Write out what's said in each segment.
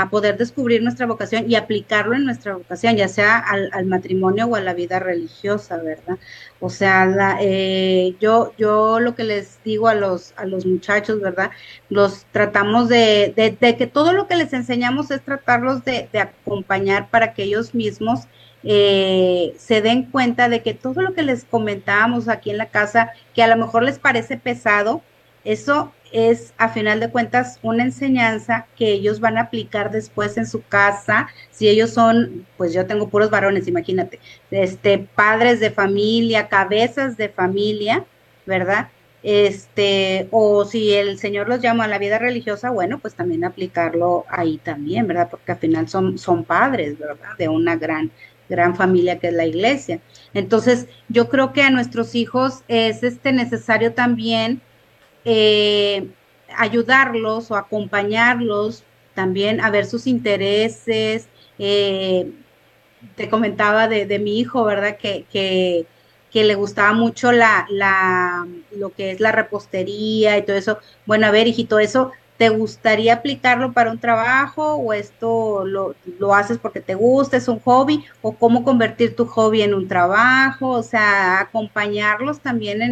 a poder descubrir nuestra vocación y aplicarlo en nuestra vocación, ya sea al matrimonio o a la vida religiosa, ¿verdad? O sea, yo lo que les digo a los muchachos, ¿verdad? Los tratamos de que todo lo que les enseñamos es tratarlos de acompañar para que ellos mismos se den cuenta de que todo lo que les comentábamos aquí en la casa, que a lo mejor les parece pesado, eso es a final de cuentas una enseñanza que ellos van a aplicar después en su casa. Si ellos son, pues yo tengo puros varones, imagínate, padres de familia, cabezas de familia, ¿verdad? O si el Señor los llama a la vida religiosa, bueno, pues también aplicarlo ahí también, ¿verdad? Porque al final son padres, ¿verdad? De una gran familia que es la iglesia. Entonces, yo creo que a nuestros hijos es necesario también eh, ayudarlos o acompañarlos también a ver sus intereses. Eh, Te comentaba de mi hijo, ¿verdad? Que le gustaba mucho lo que es la repostería y todo eso. Bueno, a ver, hijito, ¿eso te gustaría aplicarlo para un trabajo o esto lo haces porque te gusta, es un hobby? ¿O cómo convertir tu hobby en un trabajo? O sea, acompañarlos también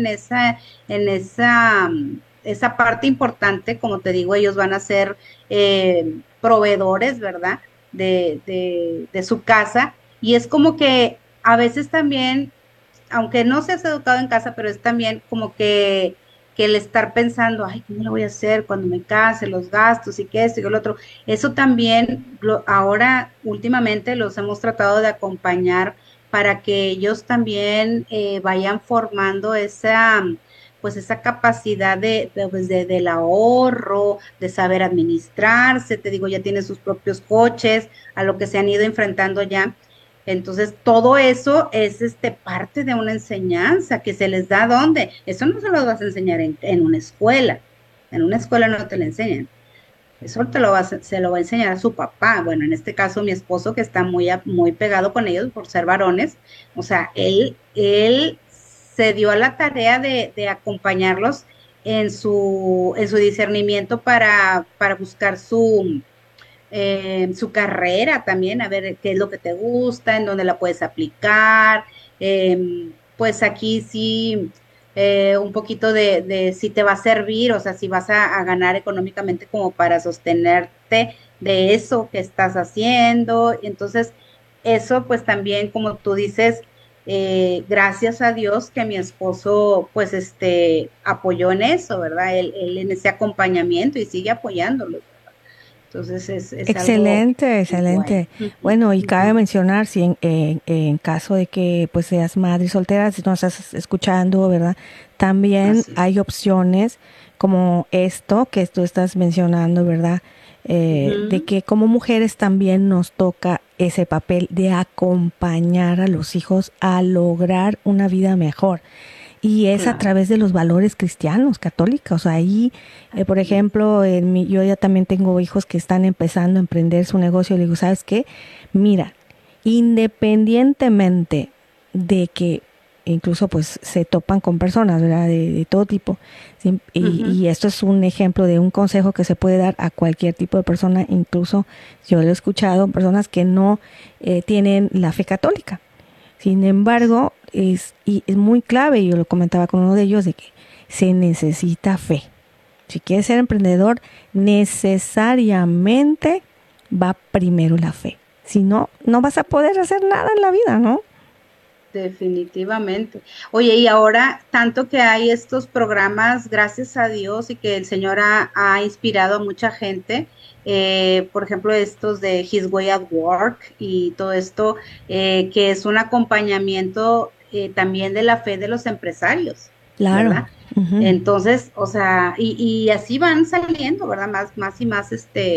esa parte importante. Como te digo, ellos van a ser proveedores, ¿verdad? De su casa, y es como que a veces también, aunque no seas educado en casa, pero es también como que el estar pensando, ay, ¿cómo lo voy a hacer cuando me case? Los gastos y qué esto y qué lo otro. Eso también ahora últimamente los hemos tratado de acompañar para que ellos también vayan formando pues esa capacidad del ahorro, de saber administrarse. Te digo, ya tienen sus propios coches, a lo que se han ido enfrentando ya. Entonces, todo eso es parte de una enseñanza que se les da. ¿Dónde? Eso no se lo vas a enseñar en una escuela. En una escuela no te lo enseñan. Eso se lo va a enseñar a su papá. Bueno, en este caso, mi esposo, que está muy pegado con ellos por ser varones. O sea, él se dio a la tarea de acompañarlos en su discernimiento para buscar su carrera también, a ver qué es lo que te gusta, en dónde la puedes aplicar. Pues aquí sí, un poquito de si te va a servir, o sea, si vas a ganar económicamente como para sostenerte de eso que estás haciendo. Entonces, eso pues también, como tú dices, gracias a Dios que mi esposo pues apoyó en eso, ¿verdad? Él en ese acompañamiento y sigue apoyándolo. Entonces es algo Excelente, muy bueno. excelente. Ujú, Bueno, y cabe ujú. mencionar, si en caso de que pues seas madre soltera, si no estás escuchando, ¿verdad? También Así es. hay opciones como esto que tú estás mencionando, ¿verdad? De Ujú, que como mujeres también nos toca ese papel de acompañar a los hijos a lograr una vida mejor. Y es a claro, través de los valores cristianos, católicos. Ahí, por así es. ejemplo, yo ya también tengo hijos que están empezando a emprender su negocio. Le digo, ¿sabes qué? Mira, independientemente de que incluso pues se topan con personas, ¿verdad? De todo tipo. ¿Sí? Ujú, Y esto es un ejemplo de un consejo que se puede dar a cualquier tipo de persona. Incluso yo lo he escuchado, personas que no tienen la fe católica. Sin embargo, y es muy clave, yo lo comentaba con uno de ellos, de que se necesita fe. Si quieres ser emprendedor, necesariamente va primero la fe. Si no, no vas a poder hacer nada en la vida, ¿no? definitivamente. Oye, y ahora tanto que hay estos programas, gracias a Dios, y que el Señor ha inspirado a mucha gente, por ejemplo, estos de His Way at Work y todo esto, que es un acompañamiento también de la fe de los empresarios, Claro. ¿verdad? Ujú. Entonces, o sea, y así van saliendo, ¿verdad? Más y más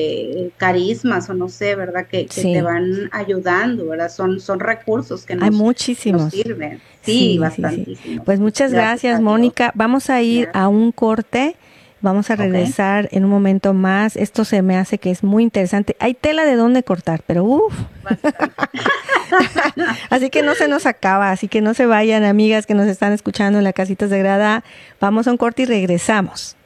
carismas o no sé, ¿verdad? Que te Sí, van ayudando, ¿verdad? Son recursos que hay nos muchísimos. sirven. Sí, Sí, sí, sí. bastantísimos. Pues muchas Gracias gracias, a Dios. Mónica. Vamos a ir a Gracias. un corte. Vamos a Ok. regresar en un momento más. Esto se me hace que es muy interesante. Hay tela de dónde cortar, pero uff. Bastante. Así que no se nos acaba. Así que no se vayan, amigas que nos están escuchando en la Casita Sagrada. Vamos a un corte y regresamos.